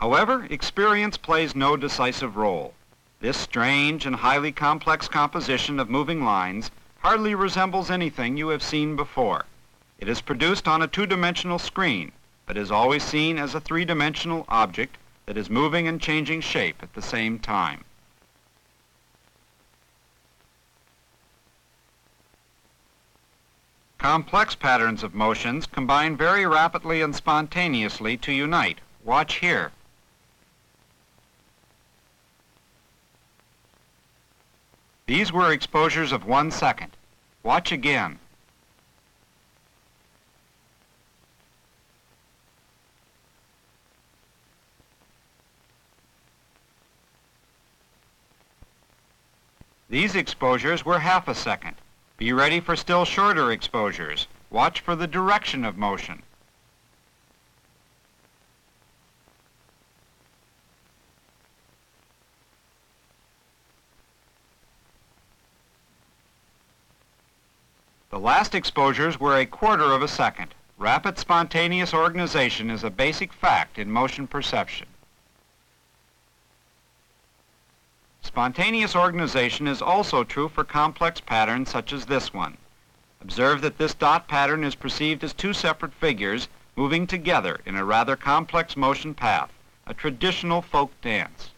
However, experience plays no decisive role. This strange and highly complex composition of moving lines hardly resembles anything you have seen before. It is produced on a two-dimensional screen, but is always seen as a three-dimensional object that is moving and changing shape at the same time. Complex patterns of motions combine very rapidly and spontaneously to unite. Watch here. These were exposures of 1 second. Watch again. These exposures were half a second. Be ready for still shorter exposures. Watch for the direction of motion. The last exposures were a quarter of a second. Rapid spontaneous organization is a basic fact in motion perception. Spontaneous organization is also true for complex patterns such as this one. Observe that this dot pattern is perceived as two separate figures moving together in a rather complex motion path, a traditional folk dance.